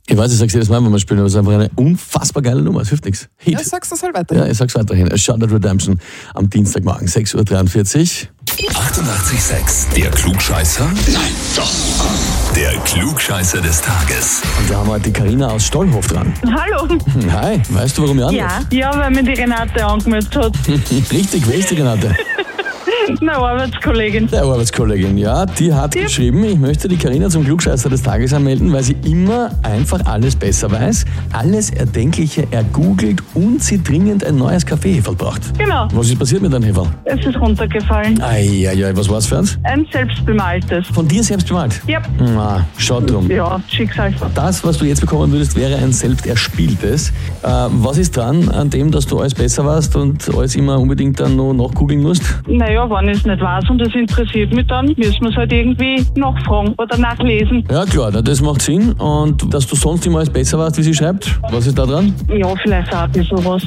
Ich weiß, ich sag's jedes Mal, wenn wir spielen, aber es ist einfach eine unfassbar geile Nummer. Es hilft nichts. Hit. Ja, sagst du das halt weiterhin. Ja, ich sag's weiterhin. A Shot at Redemption am Dienstagmorgen, 6.43 Uhr. 88,6. Der Klugscheißer? Nein, doch. Der Klugscheißer des Tages. Und da haben wir die Carina aus Stollhof dran. Hallo. Hi, weißt du, warum ich anrufe? Ja, weil mir die Renate angemeldet hat. Richtig, wer ist die Renate? Eine Arbeitskollegin. Der Arbeitskollegin, ja, die hat geschrieben, ich möchte die Carina zum Klugscheißer des Tages anmelden, weil sie immer einfach alles besser weiß, alles Erdenkliche ergoogelt und sie dringend ein neues Kaffeeheferl braucht. Genau. Was ist passiert mit deinem Heferl? Es ist runtergefallen. Eieiei, was war's für eins? Ein selbstbemaltes. Von dir selbst bemalt? Ja. Na, schau drum. Ja, Schicksal. Das, was du jetzt bekommen würdest, wäre ein selbst erspieltes. Was ist dran an dem, dass du alles besser warst und alles immer unbedingt dann noch nachgoogeln musst? Naja, wenn ich es nicht weiß und es interessiert mich, dann müssen wir es halt irgendwie nachfragen oder nachlesen. Ja klar, das macht Sinn. Und dass du sonst immer alles besser warst, wie sie schreibt, was ist da dran? Ja, vielleicht auch ein bisschen was.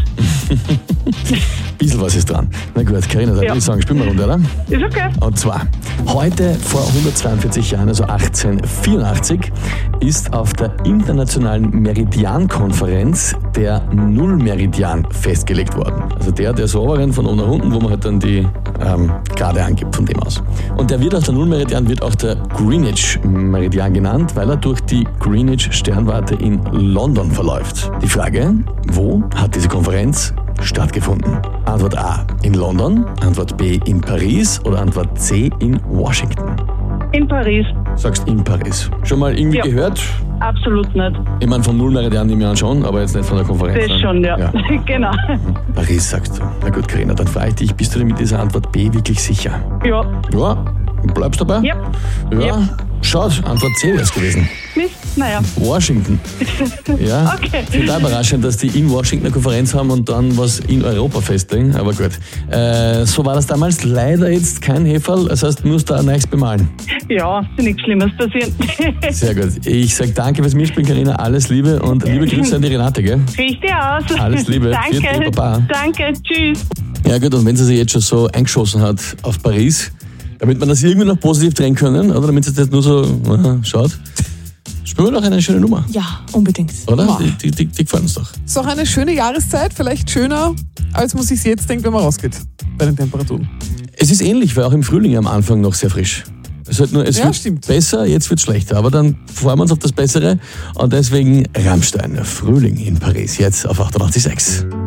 Bisschen was ist dran. Na gut, Carina, dann würde ich sagen, spielen wir runter, oder? Ist okay. Und zwar, heute vor 142 Jahren, also 1884, ist auf der internationalen Meridian-Konferenz der Nullmeridian festgelegt worden. Also der sauberen von oben nach unten, wo man halt dann die Grade angibt von dem aus. Und der Nullmeridian wird auch der Greenwich-Meridian genannt, weil er durch die Greenwich-Sternwarte in London verläuft. Die Frage, wo hat diese Konferenz stattgefunden? Antwort A in London, Antwort B in Paris oder Antwort C in Washington? In Paris. Sagst in Paris. Schon mal irgendwie gehört? Absolut nicht. Ich meine, vom Nullmeridian nehme ich an schon, aber jetzt nicht von der Konferenz. Das schon, ja. Genau. Paris sagst du. Na gut, Carina, dann frage ich dich, bist du dir mit dieser Antwort B wirklich sicher? Ja. Ja? Bleibst dabei? Ja. Ja. Schaut, Antwort C wäre es gewesen. Mist, naja. Washington. Ja. Okay. Total überraschend, dass die in Washington eine Konferenz haben und dann was in Europa festlegen. Aber gut. So war das damals. Leider jetzt kein Heferl. Das heißt, du musst da ein neues bemalen. Ja, nichts Schlimmes passieren. Sehr gut. Ich sage danke fürs Mitspielen, Carina. Alles Liebe und liebe Grüße an die Renate, gell? Richtig aus. Alles Liebe. Danke. Vierte, Baba. Danke. Tschüss. Ja gut, und wenn sie sich jetzt schon so eingeschossen hat auf Paris, damit wir das irgendwie noch positiv drehen können, oder damit es jetzt nur so schaut, spielen wir noch eine schöne Nummer. Ja, unbedingt. Oder? Ja. Die gefallen uns doch. Ist auch eine schöne Jahreszeit, vielleicht schöner, als man sich jetzt denkt, wenn man rausgeht bei den Temperaturen. Es ist ähnlich, weil auch im Frühling am Anfang noch sehr frisch. Es wird stimmt. besser, jetzt wird es schlechter, aber dann freuen wir uns auf das Bessere und deswegen Rammstein, Frühling in Paris, jetzt auf 88,6.